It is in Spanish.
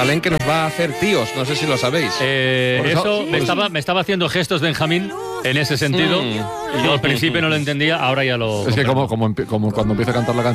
Matusalén que nos va a hacer tíos, no sé si lo sabéis. Me estaba haciendo gestos Benjamín en ese sentido. Y yo al principio no lo entendía, ahora ya lo... Es que como cuando empieza a cantar la canción